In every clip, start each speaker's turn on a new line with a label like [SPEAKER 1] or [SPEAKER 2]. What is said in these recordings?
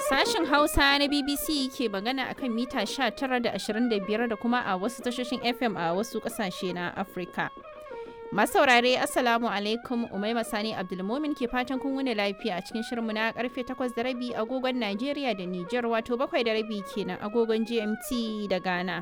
[SPEAKER 1] Sashen Hausa na BBC ke magana akan mita 19 da 25 da kuma a wasu tashoshin FM a wasu kasashe na Afirka. Masaurare Assalamu alaikum, Umaima Sani Abdulmumin ke fatan kun wuni lafiya a cikin shirinmu na karfe 8:30 agogon Najeriya da Nijar, wato 7:30 kenan agogon GMT da Ghana.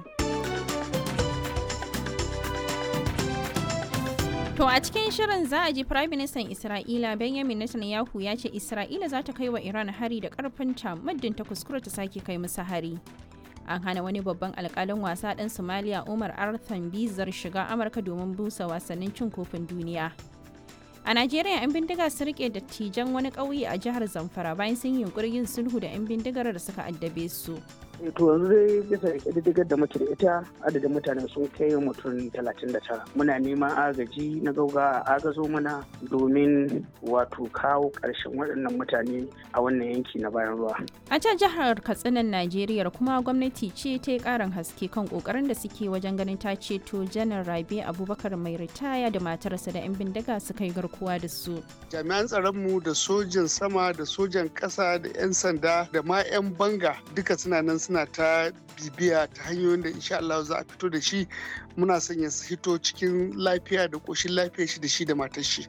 [SPEAKER 1] To a cikin shirin za a ji Prime Minister Isra'ila Benjamin Netanyahu ya ce Isra'ila za ta kai wa Iran hari da karfinta muddin ta kuskura ta sake kai musu hari. An hana wani babban alkalin wasa ɗan Somalia Umar Arthan Bizar shiga Amurka domin busa wasannin cin kofin duniya. A Najeriya 'yan bindiga sun rike dattijan wani ƙauye a jihar Zamfara bayan sun yi yunkurin yin sulhu da 'yan bindigar da suka addabe su.
[SPEAKER 2] To yanzu dai bisa ƙididdigar da muke da ita adadin mutane sun kai mutum 39. Muna neman agaji na gauga a agazo mana domin wato kawo ƙarshen waɗannan mutane a wannan yanki na bayan ruwa.
[SPEAKER 1] A can jihar Katsinan Najeriya kuma gwamnati ce ta yi ƙarin haske kan ƙoƙarin da suke wajen ganin ta ceto Janar Rabe Abubakar mai ritaya da matarsa da 'yan bindiga suka yi garkuwa da su.
[SPEAKER 3] Jami'an tsaronmu da sojan sama da sojan ƙasa da 'yan sanda da ma 'yan banga duka suna nan suna ta bibiya ta hanyoyin da insha Allah za a fito da shi. Muna son ya fito cikin lafiya da ƙoshin lafiya shi da shi da matar shi.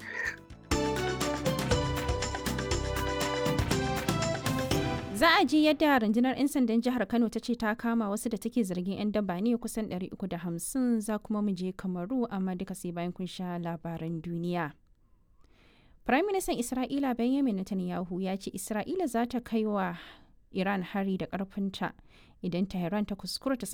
[SPEAKER 1] Za a ji yadda rundunar 'yan sandan jihar Kano ta ce ta kama wasu da take zargin 'yan daba ne kusan 350, za kuma mu je Kamaru, amma duka sai bayan kun sha labaran duniya. Prime Minister Isra'ila Benjamin Netanyahu ya ce Isra'ila za ta kai wa Iran hari da ƙarfinta idan Tehran ta kuskura ta